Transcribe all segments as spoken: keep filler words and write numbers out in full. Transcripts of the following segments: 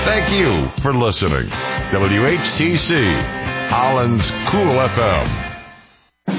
Thank you for listening. W H T C, Holland's Cool F M.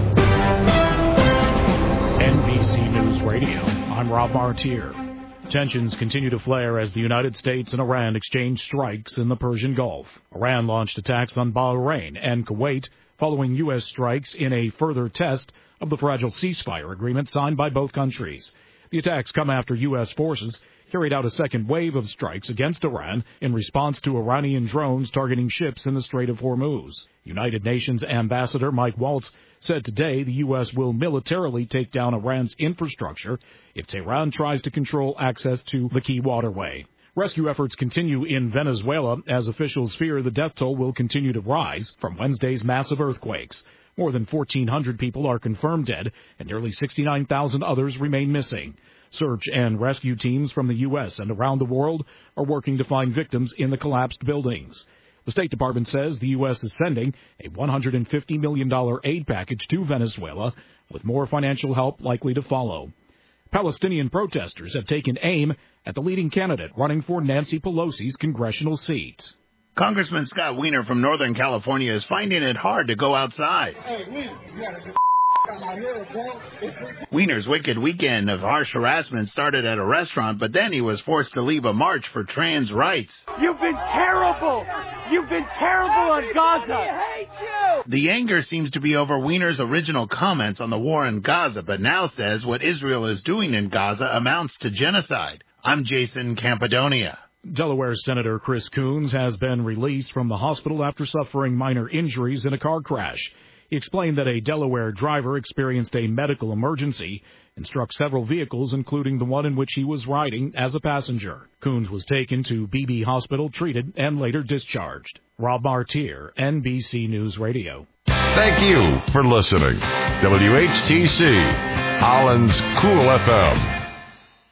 N B C News Radio. I'm Rob Martier. Tensions continue to flare as the United States and Iran exchange strikes in the Persian Gulf. Iran launched attacks on Bahrain and Kuwait following U S strikes in a further test of the fragile ceasefire agreement signed by both countries. The attacks come after U S forces carried out a second wave of strikes against Iran in response to Iranian drones targeting ships in the Strait of Hormuz. United Nations Ambassador Mike Waltz said today the U S will militarily take down Iran's infrastructure if Tehran tries to control access to the key waterway. Rescue efforts continue in Venezuela as officials fear the death toll will continue to rise from Wednesday's massive earthquakes. More than fourteen hundred people are confirmed dead and nearly sixty-nine thousand others remain missing. Search and rescue teams from the U S and around the world are working to find victims in the collapsed buildings. The State Department says the U S is sending a one hundred fifty million dollars aid package to Venezuela, with more financial help likely to follow. Palestinian protesters have taken aim at the leading candidate running for Nancy Pelosi's congressional seat. Congressman Scott Wiener from Northern California is finding it hard to go outside. Hey, Wiener, you gotta get out here, bro. Wiener's wicked weekend of harsh harassment started at a restaurant, but then he was forced to leave a march for trans rights. You've been terrible! You've been terrible on Gaza! I hate you! The anger seems to be over Wiener's original comments on the war in Gaza, but now says what Israel is doing in Gaza amounts to genocide. I'm Jason Campidonia. Delaware Senator Chris Coons has been released from the hospital after suffering minor injuries in a car crash. He explained that a Delaware driver experienced a medical emergency and struck several vehicles, including the one in which he was riding as a passenger. Coons was taken to Beebe Hospital, treated, and later discharged. Rob Martier, N B C News Radio. Thank you for listening. W H T C, Holland's Cool F M.